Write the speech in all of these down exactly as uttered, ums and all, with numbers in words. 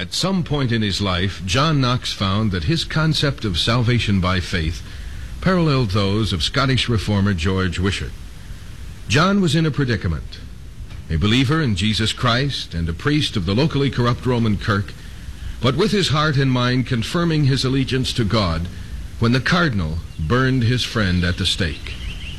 At some point in his life, John Knox found that his concept of salvation by faith paralleled those of Scottish reformer George Wishart. John was in a predicament. A believer in Jesus Christ and a priest of the locally corrupt Roman Kirk, but with his heart and mind confirming his allegiance to God when the cardinal burned his friend at the stake.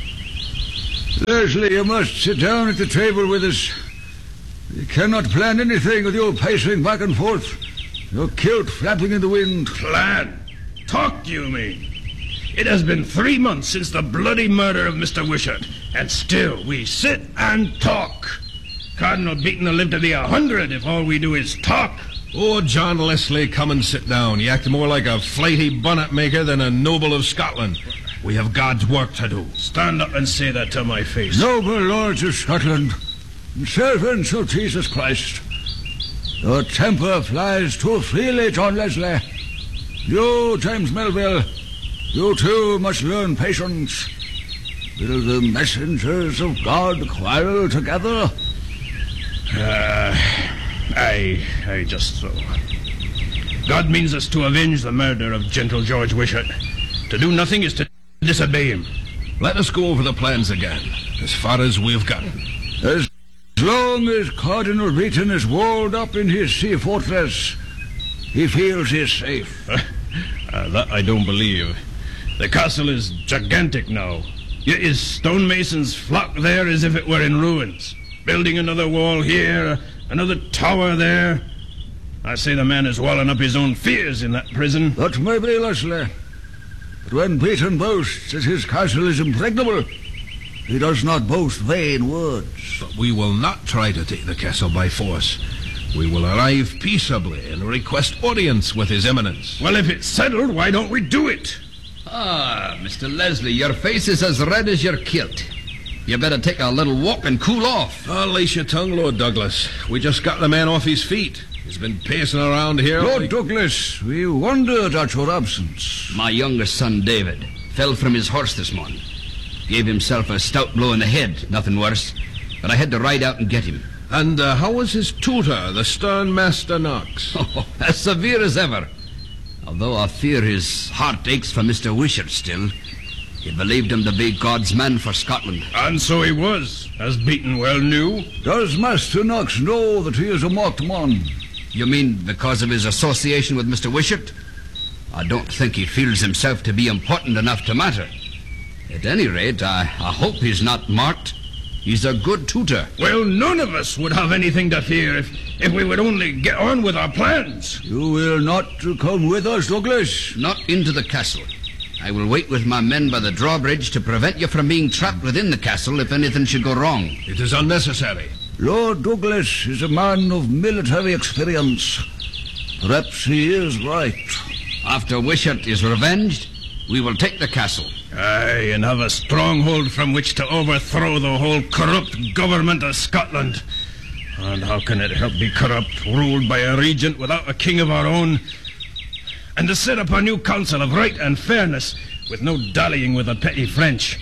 Leslie, you must sit down at the table with us. You cannot plan anything with you pacing back and forth, your kilt flapping in the wind. Plan? Talk, you mean? It has been three months since the bloody murder of Mister Wishart, and still we sit and talk. Cardinal Beaton will live to be a hundred if all we do is talk. Oh, John Leslie, come and sit down. You act more like a flighty bonnet maker than a noble of Scotland. We have God's work to do. Stand up and say that to my face. Noble lords of Scotland, servants of Jesus Christ, your temper flies too freely, John Leslie. You, James Melville, you too must learn patience. Will the messengers of God quarrel together? Uh, I, I just so. God means us to avenge the murder of gentle George Wishart. To do nothing is to disobey him. Let us go over the plans again, as far as we've gotten. As long as Cardinal Beaton is walled up in his sea fortress, he feels he's safe. Uh, uh, that I don't believe. The castle is gigantic now. Yet his stonemasons flock there as if it were in ruins. Building another wall here, another tower there. I say the man is walling up his own fears in that prison. That may be, Leslie. But when Beaton boasts that his castle is impregnable, he does not boast vain words. But we will not try to take the castle by force. We will arrive peaceably and request audience with His Eminence. Well, if it's settled, why don't we do it? Ah, Mister Leslie, your face is as red as your kilt. You better take a little walk and cool off. Oh, lace your tongue, Lord Douglas. We just got the man off his feet. He's been pacing around here. Lord like... Douglas, we wondered at your absence. My youngest son, David, fell from his horse this morning. Gave himself a stout blow in the head, nothing worse. But I had to ride out and get him. And uh, how was his tutor, the stern Master Knox? Oh, as severe as ever. Although I fear his heart aches for Mister Wishart still. He believed him to be God's man for Scotland. And so he was, as Beaton well knew. Does Master Knox know that he is a marked man? You mean because of his association with Mister Wishart? I don't think he feels himself to be important enough to matter. At any rate, I, I hope he's not marked. He's a good tutor. Well, none of us would have anything to fear if, if we would only get on with our plans. You will not come with us, Douglas? Not into the castle. I will wait with my men by the drawbridge to prevent you from being trapped within the castle if anything should go wrong. It is unnecessary. Lord Douglas is a man of military experience. Perhaps he is right. After Wishart is revenged, we will take the castle. Aye, and have a stronghold from which to overthrow the whole corrupt government of Scotland. And how can it help be corrupt, ruled by a regent without a king of our own? And to set up a new council of right and fairness, with no dallying with the petty French.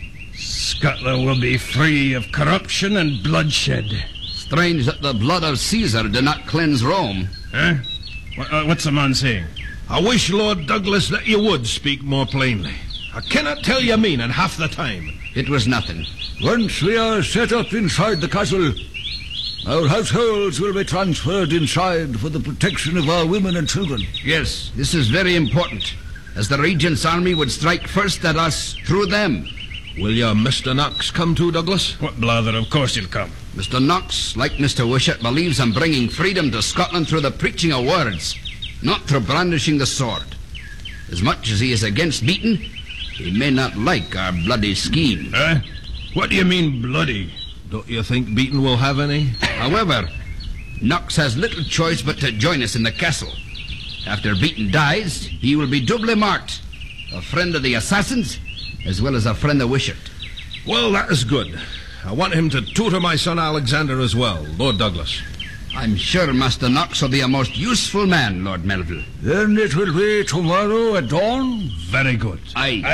Scotland will be free of corruption and bloodshed. Strange that the blood of Caesar did not cleanse Rome. Eh? What, uh, what's the man saying? I wish, Lord Douglas, that you would speak more plainly. I cannot tell you meaning half the time. It was nothing. Once we are set up inside the castle, our households will be transferred inside for the protection of our women and children. Yes, this is very important, as the regent's army would strike first at us through them. Will your Mister Knox come too, Douglas? What blather, of course he'll come. Mister Knox, like Mister Wishart, believes in bringing freedom to Scotland through the preaching of words, not through brandishing the sword. As much as he is against Beaton, he may not like our bloody scheme. Eh? What do you mean, bloody? Don't you think Beaton will have any? However, Knox has little choice but to join us in the castle. After Beaton dies, he will be doubly marked. A friend of the assassins, as well as a friend of Wishart. Well, that is good. I want him to tutor my son Alexander as well, Lord Douglas. I'm sure Master Knox will be a most useful man, Lord Melville. Then it will be tomorrow at dawn? Very good. Aye. Aye.